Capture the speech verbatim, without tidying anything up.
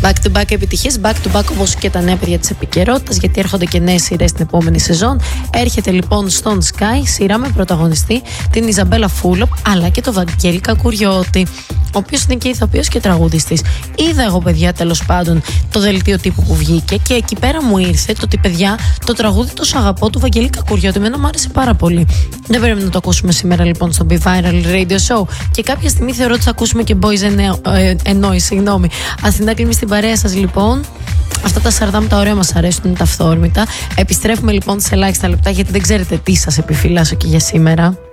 Back to back επιτυχίες, back to back όπως και τα νέα παιδιά της επικαιρότητας, γιατί έρχονται και νέες σειρές την επόμενη σεζόν. Έρχεται λοιπόν στον Sky σειρά με πρωταγωνιστή την Ιζαμπέλα Φούλοπ, αλλά και το Βαγγέλη Κακουριώτη, ο οποίος είναι και ηθοποιός και τραγουδιστής. Είδα εγώ, παιδιά, τέλος πάντων το δελτίο τύπου που βγήκε και εκεί πέρα μου ήρθε το ότι, παιδιά, το τραγούδι «Τόσο αγαπώ» του Βαγγέλη Κακουριώτη εμένα μου άρεσε πάρα πολύ. Δεν πρέπει να το ακούσουμε σήμερα λοιπόν στο Be Viral Radio Show, και κάποια στιγμή θεωρώ ότι θα ακούσουμε και Boys Ennoy, συγγνώμη. Αθηνά Κλίμη στην παρέα σας λοιπόν. Αυτά τα σαρδάμ τα ωραία μας αρέσουν, είναι τα αυθόρμητα. Επιστρέφουμε λοιπόν σε ελάχιστα λεπτά, γιατί δεν ξέρετε τι σας επιφυλάσσω και για σήμερα.